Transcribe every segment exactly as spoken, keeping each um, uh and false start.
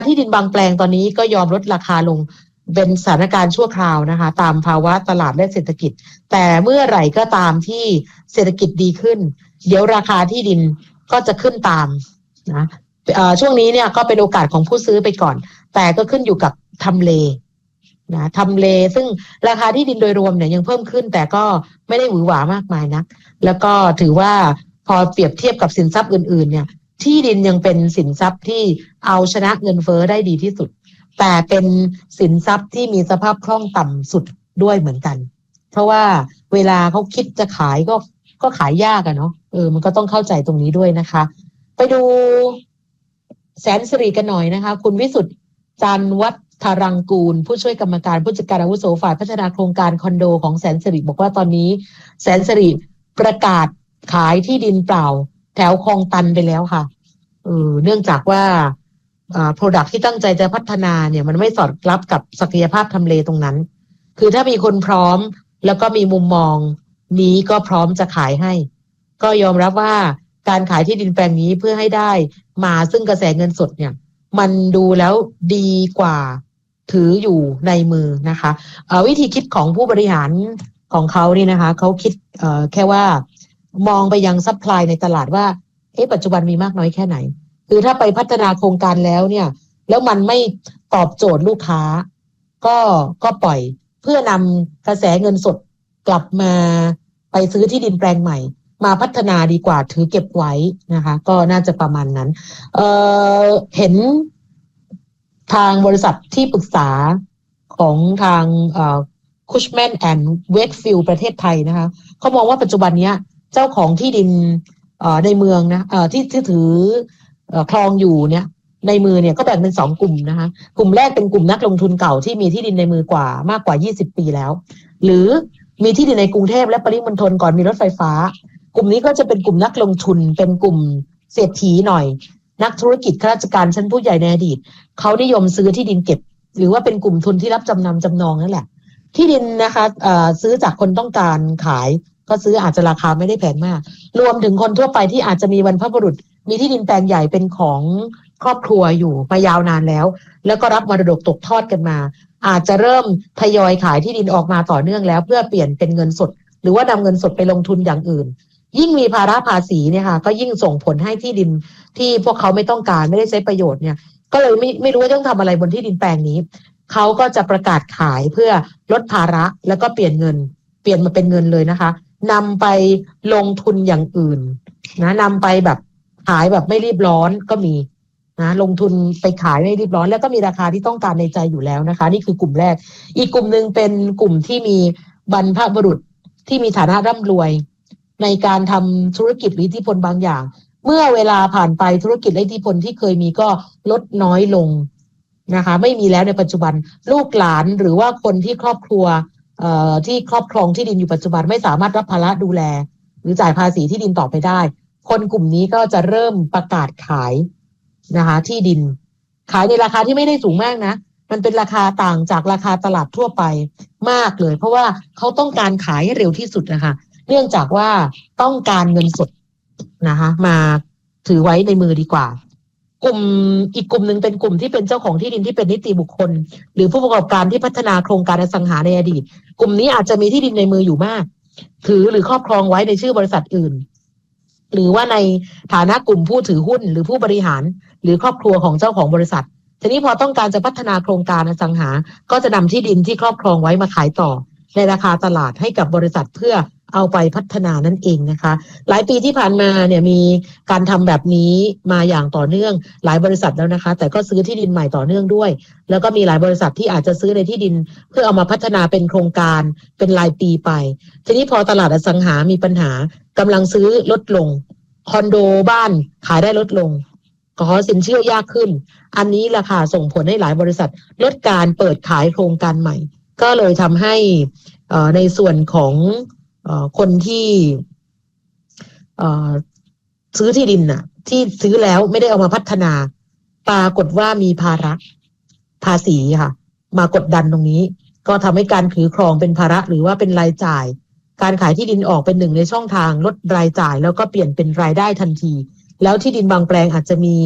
ที่ดินบางแปลงตอนนี้ก็ยอมลดราคาลงเป็นสถานการณ์ชั่วคราวนะคะตามภาวะตลาดและเศรษฐกิจแต่เมื่อไหร่ก็ตามที่เศรษฐกิจดีขึ้นเดี๋ยวราคาที่ดินก็จะขึ้นตามนะช่วงนี้เนี่ยก็เป็นโอกาสของผู้ซื้อไปก่อนแต่ก็ขึ้นอยู่กับทำเลนะทำเลซึ่งราคาที่ดินโดยรวมเนี่ยยังเพิ่มขึ้นแต่ก็ไม่ได้หวือหวามากมายนักแล้วก็ถือว่าพอเปรียบเทียบกับสินทรัพย์อื่นๆเนี่ยที่ดินยังเป็นสินทรัพย์ที่เอาชนะเงินเฟ้อได้ดีที่สุดแต่เป็นสินทรัพย์ที่มีสภาพคล่องต่ำสุดด้วยเหมือนกันเพราะว่าเวลาเขาคิดจะขายก็ก็ขายยากอะเนาะเออมันก็ต้องเข้าใจตรงนี้ด้วยนะคะไปดูแสนสิริกันหน่อยนะคะคุณวิสุทธิ์จันทร์วัฒรังกูลผู้ช่วยกรรมการผู้จัดการอาวุโสฝ่ายพัฒนาโครงการคอนโดของแสนสิริบอกว่าตอนนี้แสนสิริประกาศขายที่ดินเปล่าแถวคลองตันไปแล้วค่ะเออเนื่องจากว่าอ่า product ที่ตั้งใจจะพัฒนาเนี่ยมันไม่สอดรับกับศักยภาพทำเลตรงนั้นคือถ้ามีคนพร้อมแล้วก็มีมุมมองนี้ก็พร้อมจะขายให้ก็ยอมรับว่าการขายที่ดินแปลงนี้เพื่อให้ได้มาซึ่งกระแสเงินสดเนี่ยมันดูแล้วดีกว่าถืออยู่ในมือนะคะวิธีคิดของผู้บริหารของเขานี่นะคะเขาคิดแค่ว่ามองไปยังซัพพลายในตลาดว่าเอ๊ะปัจจุบันมีมากน้อยแค่ไหนคือถ้าไปพัฒนาโครงการแล้วเนี่ยแล้วมันไม่ตอบโจทย์ลูกค้าก็ก็ปล่อยเพื่อนำกระแสเงินสดกลับมาไปซื้อที่ดินแปลงใหม่มาพัฒนาดีกว่าถือเก็บไว้นะคะก็น่าจะประมาณนั้น เอ่อเห็นทางบริษัทที่ปรึกษาของทางเอ่อ Cushman and Wakefield ประเทศไทยนะคะเขามองว่าปัจจุบันนี้เจ้าของที่ดินเอ่อในเมืองนะเอ่อที่ที่ถือเอ่อครองอยู่เนี่ยในมือเนี่ยก็แบ่งเป็นสองกลุ่มนะคะกลุ่มแรกเป็นกลุ่มนักลงทุนเก่าที่มีที่ดินในมือกว่ามากกว่ายี่สิบปีแล้วหรือมีที่ดินในกรุงเทพและปริมณฑลก่อนมีรถไฟฟ้ากลุ่มนี้ก็จะเป็นกลุ่มนักลงทุนเป็นกลุ่มเศรษฐีหน่อยนักธุรกิจข้าราชการชั้นผู้ใหญ่ในอดีตเขานิยมซื้อที่ดินเก็บหรือว่าเป็นกลุ่มทุนที่รับจำนำจำนองนั่นแหละที่ดินนะคะซื้อจากคนต้องการขายก็ซื้ออาจจะราคาไม่ได้แพงมากรวมถึงคนทั่วไปที่อาจจะมีบรรพบุรุษมีที่ดินแปลงใหญ่เป็นของครอบครัวอยู่มายาวนานแล้วแล้วก็รับมรดกตกทอดกันมาอาจจะเริ่มทยอยขายที่ดินออกมาต่อเนื่องแล้วเพื่อเปลี่ยนเป็นเงินสดหรือว่านำเงินสดไปลงทุนอย่างอื่นยิ่งมีภาระภาษีเนี่ยค่ะก็ยิ่งส่งผลให้ที่ดินที่พวกเขาไม่ต้องการไม่ได้ใช้ประโยชน์เนี่ยก็เลยไม่ไม่รู้ว่าต้องทำอะไรบนที่ดินแปลงนี้เขาก็จะประกาศขายเพื่อลดภาระแล้วก็เปลี่ยนเงินเปลี่ยนมาเป็นเงินเลยนะคะนำไปลงทุนอย่างอื่นนะนำไปแบบขายแบบไม่รีบร้อนก็มีนะลงทุนไปขายไม่รีบร้อนแล้วก็มีราคาที่ต้องการในใจอยู่แล้วนะคะนี่คือกลุ่มแรกอีกกลุ่มนึงเป็นกลุ่มที่มีบรรพบุรุษที่มีฐานะร่ำรวยในการทำธุรกิจหรืออิทธิพลบางอย่างเมื่อเวลาผ่านไปธุรกิจและอิทธิพลที่เคยมีก็ลดน้อยลงนะคะไม่มีแล้วในปัจจุบันลูกหลานหรือว่าคนที่ครอบครัวเอ่อที่ครอบครองที่ดินอยู่ปัจจุบันไม่สามารถรับภาระดูแลหรือจ่ายภาษีที่ดินต่อไปได้คนกลุ่มนี้ก็จะเริ่มประกาศขายนะคะที่ดินขายในราคาที่ไม่ได้สูงมากนะมันเป็นราคาต่างจากราคาตลาดทั่วไปมากเลยเพราะว่าเขาต้องการขายให้เร็วที่สุดนะคะเนื่องจากว่าต้องการเงินสดนะคะมาถือไว้ในมือดีกว่ากลุ่มอีกกลุ่มหนึ่งเป็นกลุ่มที่เป็นเจ้าของที่ดินที่เป็นนิติบุคคลหรือผู้ประกอบการที่พัฒนาโครงการอสังหาในอดีตกลุ่มนี้อาจจะมีที่ดินในมืออยู่มากถือหรือครอบครองไว้ในชื่อบริษัทอื่นหรือว่าในฐานะกลุ่มผู้ถือหุ้นหรือผู้บริหารหรือครอบครัวของเจ้าของบริษัททีนี้พอต้องการจะพัฒนาโครงการอสังหาก็จะนำที่ดินที่ครอบครองไว้มาขายต่อในราคาตลาดให้กับบริษัทเพื่อเอาไปพัฒนานั่นเองนะคะหลายปีที่ผ่านมาเนี่ยมีการทำแบบนี้มาอย่างต่อเนื่องหลายบริษัทแล้วนะคะแต่ก็ซื้อที่ดินใหม่ต่อเนื่องด้วยแล้วก็มีหลายบริษัทที่อาจจะซื้อในที่ดินเพื่อเอามาพัฒนาเป็นโครงการเป็นรายปีไปทีนี้พอตลาดอสังหามีปัญหากำลังซื้อลดลงคอนโดบ้านขายได้ลดลงขอสินเชื่อยากขึ้นอันนี้ราคาส่งผลให้หลายบริษัทลดการเปิดขายโครงการใหม่ก็เลยทำให้ในส่วนของคนที่ซื้อที่ดินน่ะที่ซื้อแล้วไม่ได้เอามาพัฒนาปรากฏว่ามีภาระภาษีค่ะมากดดันตรงนี้ก็ทำให้การถือครองเป็นภาระหรือว่าเป็นรายจ่ายการขายที่ดินออกเป็นหนึ่งในช่องทางลดรายจ่ายแล้วก็เปลี่ยนเป็นรายได้ทันทีแล้วที่ดินบางแปลงอาจจะมี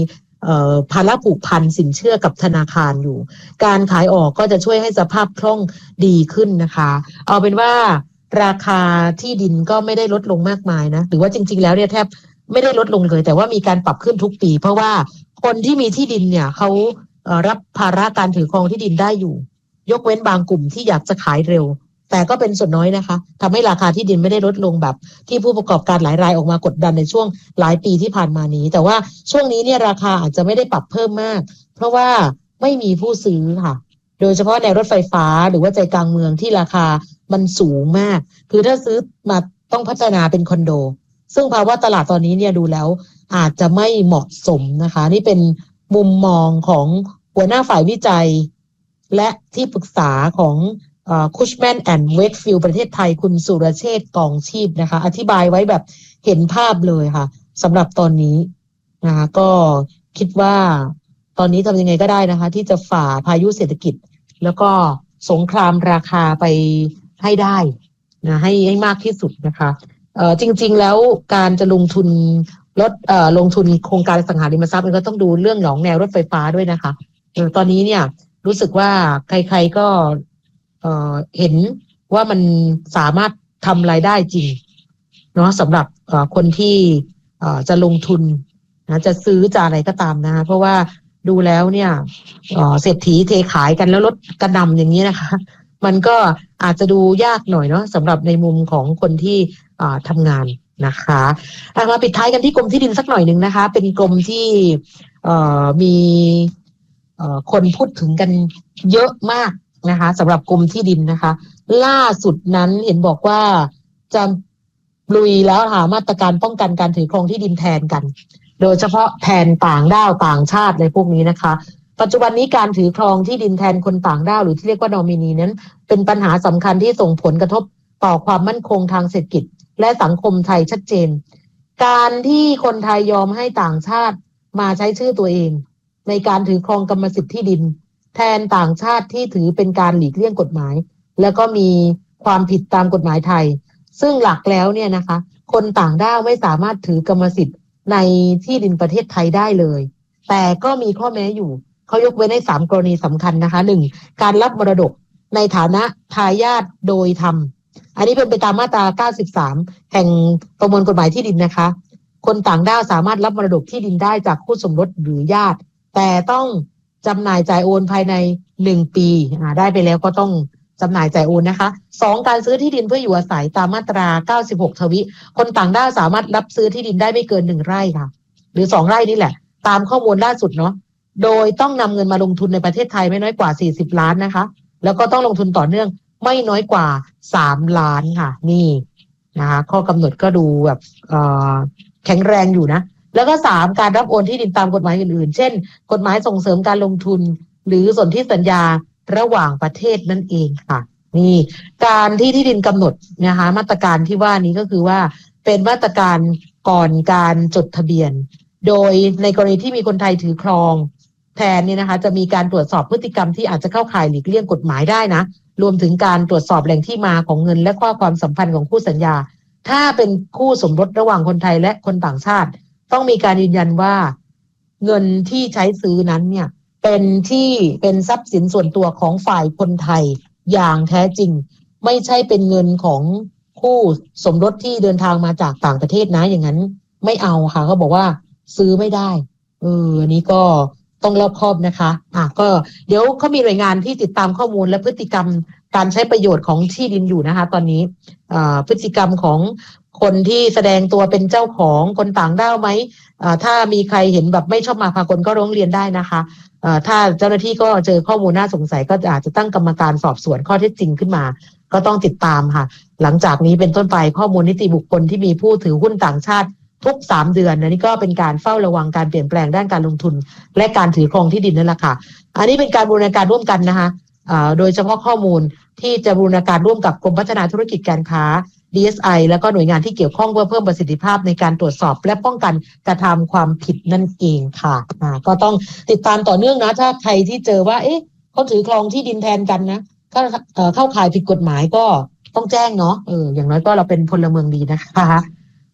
ภาระผูกพันสินเชื่อกับธนาคารอยู่การขายออกก็จะช่วยให้สภาพคล่องดีขึ้นนะคะเอาเป็นว่าราคาที่ดินก็ไม่ได้ลดลงมากมายนะหรือว่าจริงๆแล้วเนี่ยแทบไม่ได้ลดลงเลยแต่ว่ามีการปรับขึ้นทุกปีเพราะว่าคนที่มีที่ดินเนี่ยเขารับภาระการถือครองที่ดินได้อยู่ยกเว้นบางกลุ่มที่อยากจะขายเร็วแต่ก็เป็นส่วนน้อยนะคะทำให้ราคาที่ดินไม่ได้ลดลงแบบที่ผู้ประกอบการหลายรายออกมากดดันในช่วงหลายปีที่ผ่านมานี้แต่ว่าช่วงนี้เนี่ยราคาอาจจะไม่ได้ปรับเพิ่มมากเพราะว่าไม่มีผู้ซื้อค่ะโดยเฉพาะในรถไฟฟ้าหรือว่าใจกลางเมืองที่ราคามันสูงมากคือถ้าซื้อมาต้องพัฒนาเป็นคอนโดซึ่งภาวะตลาดตอนนี้เนี่ยดูแล้วอาจจะไม่เหมาะสมนะคะนี่เป็นมุมมองของหัวหน้าฝ่ายวิจัยและที่ปรึกษาของคุชแมนแอนด์เวกฟิลด์ประเทศไทยคุณสุรเชษฐ์กองชีพนะคะอธิบายไว้แบบเห็นภาพเลยค่ะสำหรับตอนนี้นะคะก็คิดว่าตอนนี้ทำยังไงก็ได้นะคะที่จะฝ่าพายุเศรษฐกิจแล้วก็สงครามราคาไปให้ได้นะให้ให้มากที่สุดนะคะเอ่อจริงๆแล้วการจะลงทุนลดเอ่อลงทุนโครงการอสังหาริมทรัพย์มันก็ต้องดูเรื่องของแนวรถไฟฟ้าด้วยนะคะเออตอนนี้เนี่ยรู้สึกว่าใครๆก็เอ่อเห็นว่ามันสามารถทำรายได้จริงเนาะสำหรับเอ่อคนที่เอ่อจะลงทุนนะจะซื้อจะอะไรก็ตามนะเพราะว่าดูแล้วเนี่ยเอ่อเศรษฐีเทขายกันแล้วลดกระหน่ำอย่างนี้นะคะมันก็อาจจะดูยากหน่อยเนาะสำหรับในมุมของคนที่อ่าทำงานนะคะมาปิดท้ายกันที่กรมที่ดินสักหน่อยหนึ่งนะคะเป็นกรมที่เอ่อมีเอ่อคนพูดถึงกันเยอะมากนะคะสำหรับกรมที่ดินนะคะล่าสุดนั้นเห็นบอกว่าจะลุยแล้วหามาตรการป้องกันการถือครองที่ดินแทนกันโดยเฉพาะแทนต่างด้าวต่างชาติในพวกนี้นะคะปัจจุบันนี้การถือครองที่ดินแทนคนต่างด้าวหรือที่เรียกว่านอมินีนั้นเป็นปัญหาสำคัญที่ส่งผลกระทบต่อความมั่นคงทางเศรษฐกิจและสังคมไทยชัดเจนการที่คนไทยยอมให้ต่างชาติมาใช้ชื่อตัวเองในการถือครองกรรมสิทธิ์ที่ดินแทนต่างชาติที่ถือเป็นการหลีกเลี่ยงกฎหมายแล้วก็มีความผิดตามกฎหมายไทยซึ่งหลักแล้วเนี่ยนะคะคนต่างด้าวไม่สามารถถือกรรมสิทธิ์ในที่ดินประเทศไทยได้เลยแต่ก็มีข้อแม้อยู่เขายกเว้นให้สามกรณีสำคัญนะคะหนึ่งการรับมรดกในฐานะทายาทโดยธรรมอันนี้เป็นไปตามมาตราเก้าสิบสามแห่งประมวลกฎหมายที่ดินนะคะคนต่างด้าวสามารถรับมรดกที่ดินได้จากคู่สมรสหรือญาติแต่ต้องจำหน่ายจ่ายโอนภายในหนึ่งปีอ่าได้ไปแล้วก็ต้องจำหน่ายจ่ายโอนนะคะสองการซื้อที่ดินเพื่ออยู่อาศัยตามมาตราเก้าสิบหกทวิคนต่างด้าวสามารถรับซื้อที่ดินได้ไม่เกินหนึ่งไร่ค่ะหรือสองไร่นี่แหละตามข้อมูลล่าสุดเนาะโดยต้องนำเงินมาลงทุนในประเทศไทยไม่น้อยกว่าสี่สิบล้านนะคะแล้วก็ต้องลงทุนต่อเนื่องไม่น้อยกว่าสามล้านค่ะนี่นะคะข้อกำหนดก็ดูแบบเอ่อแข็งแรงอยู่นะแล้วก็สามการรับโอนที่ดินตามกฎหมายอื่นๆเช่นกฎหมายส่งเสริมการลงทุนหรือสนธิสัญญาระหว่างประเทศนั่นเองค่ะนี่การที่ที่ดินกำหนดนะคะมาตรการที่ว่านี้ก็คือว่าเป็นมาตรการก่อนการจดทะเบียนโดยในกรณีที่มีคนไทยถือครองแทนเนี่ยนะคะจะมีการตรวจสอบพฤติกรรมที่อาจจะเข้าข่ายหลีกเลี่ยงกฎหมายได้นะรวมถึงการตรวจสอบแหล่งที่มาของเงินและข้อความสัมพันธ์ของคู่สัญญาถ้าเป็นคู่สมรสระหว่างคนไทยและคนต่างชาติต้องมีการยืนยันว่าเงินที่ใช้ซื้อนั้นเนี่ยเป็นที่เป็นทรัพย์สินส่วนตัวของฝ่ายคนไทยอย่างแท้จริงไม่ใช่เป็นเงินของคู่สมรสที่เดินทางมาจากต่างประเทศนะอย่างนั้นไม่เอาค่ะเขาบอกว่าซื้อไม่ได้เอออันนี้ก็ต้องรอบคอบนะคะอ่ะก็เดี๋ยวเขามีหน่วยงานที่ติดตามข้อมูลและพฤติกรรมการใช้ประโยชน์ของที่ดินอยู่นะคะตอนนี้อ่าพฤติกรรมของคนที่แสดงตัวเป็นเจ้าของคนต่างด้าวไหมอ่าถ้ามีใครเห็นแบบไม่ชอบมาพากลก็ร้องเรียนได้นะคะอ่าถ้าเจ้าหน้าที่ก็เจอข้อมูลน่าสงสัยก็อาจจะตั้งกรรมการสอบสวนข้อเท็จจริงขึ้นมาก็ต้องติดตามค่ะหลังจากนี้เป็นต้นไปข้อมูลนิติบุคคลที่มีผู้ถือหุ้นต่างชาติทุกสามเดือนนะนี่ก็เป็นการเฝ้าระวังการเปลี่ยนแปลงด้านการลงทุนและการถือครองที่ดินนั่นแหละค่ะอันนี้เป็นการบูรณาการร่วมกันนะคะอ่าโดยเฉพาะข้อมูลที่จะบูรณาการร่วมกับกรมพัฒนาธุรกิจการค้า ดี เอส ไอ แล้วก็หน่วยงานที่เกี่ยวข้องเพื่อเพิ่มประสิทธิภาพในการตรวจสอบและป้องกันกระทำความผิดนั่นเองค่ะอ่าก็ต้องติดตามต่อเนื่องนะถ้าใครที่เจอว่าเอ๊ะเขาถือครองที่ดินแทนกันนะถ้าเข้าข่ายผิดกฎหมายก็ต้องแจ้งเนาะเอออย่างน้อยก็เราเป็นพลเมืองดีนะคะ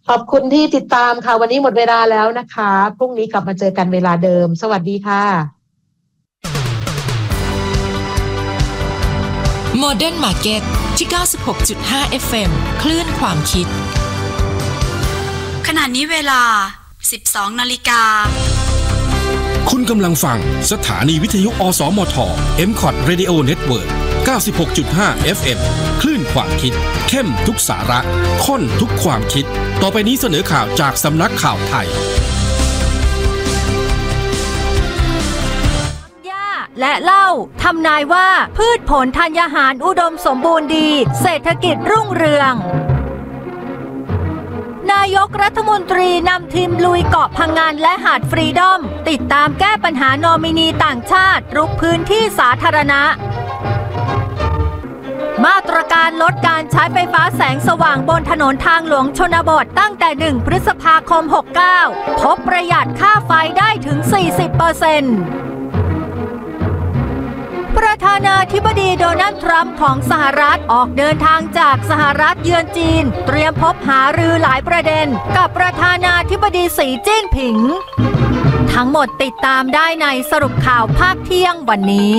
ขอบคุณที่ติดตามค่ะวันนี้หมดเวลาแล้วนะคะพรุ่งนี้กลับมาเจอกันเวลาเดิมสวัสดีค่ะ Modern Market ที่ เก้าสิบหกจุดห้า เอฟ เอ็ม คลื่นความคิดขณะนี้เวลา สิบสองนาฬิกาคุณกำลังฟังสถานีวิทยุอสมท เอ็ม คอท Radio Network เก้าสิบหกจุดห้า เอฟ เอ็ม คลื่นความคิดเข้มทุกสาระข้นทุกความคิดต่อไปนี้เสนอข่าวจากสำนักข่าวไทยและเล่าทำนายว่าพืชผลธัญญาหารอุดมสมบูรณ์ดีเศรษฐกิจรุ่งเรืองนายกรัฐมนตรีนำทีมลุยเกาะพังงานและหาดฟรีดอมติดตามแก้ปัญหานอมินีต่างชาติรุกพื้นที่สาธารณะมาตรการลดการใช้ไฟฟ้าแสงสว่างบนถนนทางหลวงชนบทตั้งแต่หนึ่งพฤษภาคมหกสิบเก้าพบประหยัดค่าไฟได้ถึง สี่สิบเปอร์เซ็นต์ ประธานาธิบดีโดนัลด์ทรัมป์ของสหรัฐออกเดินทางจากสหรัฐเยือนจีนเตรียมพบหารือหลายประเด็นกับประธานาธิบดีสีจิ้นผิงทั้งหมดติดตามได้ในสรุปข่าวภาคเที่ยงวันนี้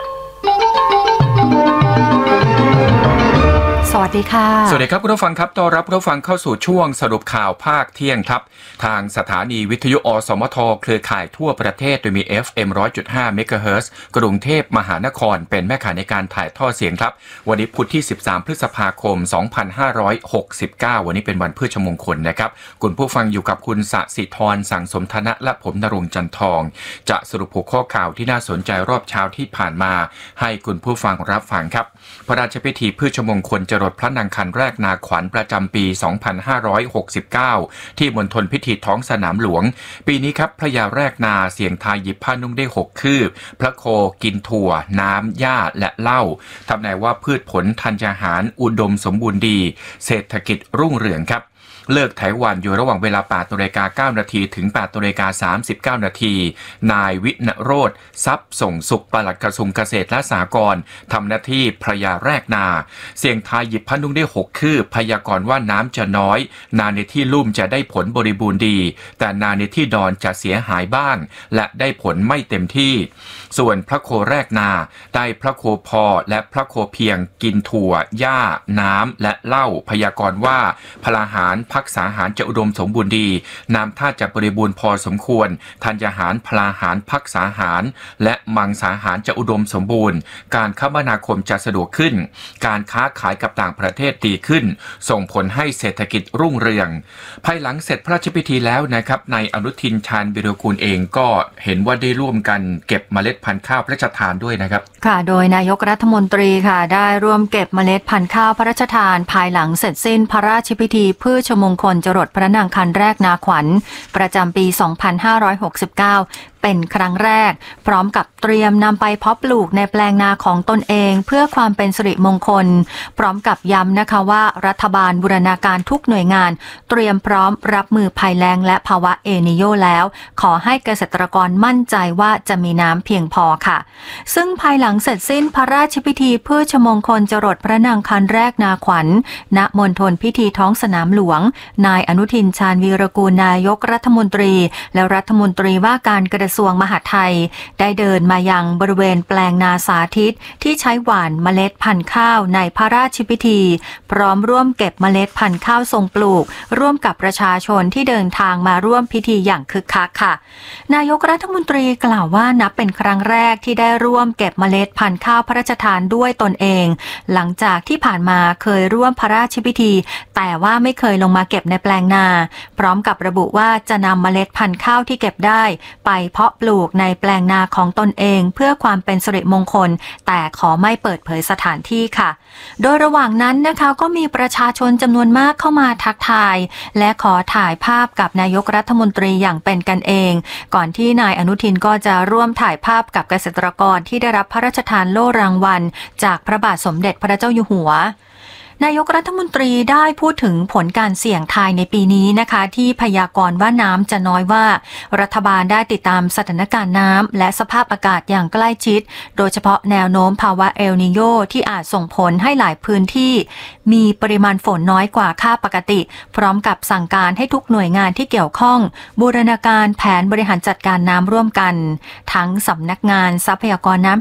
สวัสดีค่ะสวัสดีครับคุณผู้ฟังครับต้อนรับคุณผู้ฟังเข้าสู่ช่วงสรุปข่าวภาคเที่ยงครับทางสถานีวิทยุอสมทเครือข่ายทั่วประเทศโดยมี เอฟ เอ็ม หนึ่งร้อยจุดห้า เมกะเฮิรตซ์กรุงเทพมหานครเป็นแม่ข่ายในการถ่ายทอดเสียงครับวันนี้พุธที่สิบสามพฤษภาคมสองพันห้าร้อยหกสิบเก้าวันนี้เป็นวันพฤชมงคลนะครับคุณผู้ฟังอยู่กับคุณสศิธรสังสมธนะและผมณรงค์จันทองจะสรุปหัวข้อข่าวที่น่าสนใจรอบเช้าที่ผ่านมาให้คุณผู้ฟังรับฟังครับพระราชพิธีพฤชมงคลจรดพระนางคันแรกนาขวัญประจำปีสองพันห้าร้อยหกสิบเก้าที่มณฑลพิธีท้องสนามหลวงปีนี้ครับพระยาแรกนาเสียงทายหยิบผ้านุ่งได้หกคืบพระโคกินถั่วน้ำหญ้าและเหล้าทำนายว่าพืชผลธัญญาหารอุดมสมบูรณ์ดีเศรษฐกิจรุ่งเรืองครับเลิกไถหวันอยู่ระหว่างเวลา แปดนาฬิกาเก้านาทีถึง แปดนาฬิกาสามสิบเก้านาทีนายวิณโรจน์ทรัพย์ส่งสุขปลัดกระทรวงเกษตรและสหกรณ์ทำหน้าที่พระยาแรกนาเสี่ยงทายหยิบพนุ่งได้หกคืบพยากรณ์ว่าน้ำจะน้อยนาในที่ลุ่มจะได้ผลบริบูรณ์ดีแต่นาในที่ดอนจะเสียหายบ้างและได้ผลไม่เต็มที่ส่วนพระโคแรกนาได้พระโคพอและพระโคเพียงกินถั่วหญ้าน้ำและเหล้าพยากรณ์ว่าพลาหารพักษาหารจะอุดมสมบูรณ์ดีน้ำท่าจะบริบูรณ์พอสมควรธัญญาหารพลาหารพักษาหารและมังสาหารจะอุดมสมบูรณ์การคมนาคมจะสะดวกขึ้นการค้าขายกับต่างประเทศดีขึ้นส่งผลให้เศรษฐกิจรุ่งเรืองภายหลังเสร็จพระราชพิธีแล้วนะครับในอนุทินชาญวิรากูลเองก็เห็นว่าได้ร่วมกันเก็บเมล็ดพันธุ์ข้าวพระราชทานด้วยนะครับค่ะโดยนายกรัฐมนตรีค่ะได้ร่วมเก็บเมล็ดพันธุ์ข้าวพระราชทานภายหลังเสร็จสิ้นพระราชพิธีพืชมงคลจรดพระนางคันแรกนาขวัญประจำปีสองพันห้าร้อยหกสิบเก้าเป็นครั้งแรกพร้อมกับเตรียมนำไปเพาะปลูกในแปลงนาของตนเองเพื่อความเป็นสิริมงคลพร้อมกับย้ำนะคะว่ารัฐบาลบูรณาการทุกหน่วยงานเตรียมพร้อมรับมือภัยแล้งและภาวะเอลนิโญแล้วขอให้เกษตรกรมั่นใจว่าจะมีน้ำเพียงพอค่ะซึ่งภายหลังเสร็จสิ้นพระราชพิธีพืชมงคลจรดพระนางคันแรกนาขวัญณมณฑลพิธีท้องสนามหลวงนายอนุทินชาญวีรกูลนายกรัฐมนตรีและรัฐมนตรีว่าการกระทรวงมหาดไทยได้เดินมายังบริเวณแปลงนาสาธิตที่ใช้หว่านเมล็ดพันธุ์ข้าวในพระราชพิธีพร้อมร่วมเก็บเมล็ดพันธุ์ข้าวทรงปลูกร่วมกับประชาชนที่เดินทางมาร่วมพิธีอย่างคึกคักค่ะนายกรัฐมนตรีกล่าวว่านับเป็นครั้งแรกที่ได้ร่วมเก็บเมล็ดพันธุ์ข้าวพระราชทานด้วยตนเองหลังจากที่ผ่านมาเคยร่วมพระราชพิธีแต่ว่าไม่เคยลงมาเก็บในแปลงนาพร้อมกับระบุว่าจะนำเมล็ดพันธุ์ข้าวที่เก็บได้ไปเพาะปลูกในแปลงนาของตนเองเพื่อความเป็นสิริมงคลแต่ขอไม่เปิดเผยสถานที่ค่ะโดยระหว่างนั้นนะคะก็มีประชาชนจำนวนมากเข้ามาทักทายและขอถ่ายภาพกับนายกรัฐมนตรีอย่างเป็นกันเองก่อนที่นายอนุทินก็จะร่วมถ่ายภาพกับเกษตรกรที่ได้รับพระราชทานโล่รางวัลจากพระบาทสมเด็จพระเจ้าอยู่หัวนายกรัฐมนตรีได้พูดถึงผลการเสี่ยงทายในปีนี้นะคะที่พยากรณ์ว่าน้ำจะน้อยว่ารัฐบาลได้ติดตามสถานการณ์น้ำและสภาพอากาศอย่างใกล้ชิดโดยเฉพาะแนวโน้มภาวะเอลนีโญที่อาจส่งผลให้หลายพื้นที่มีปริมาณฝนน้อยกว่าค่าปกติพร้อมกับสั่งการให้ทุกหน่วยงานที่เกี่ยวข้องบูรณาการแผนบริหารจัดการน้ำร่วมกันทั้งสำนักงานทรัพยากรน้ำ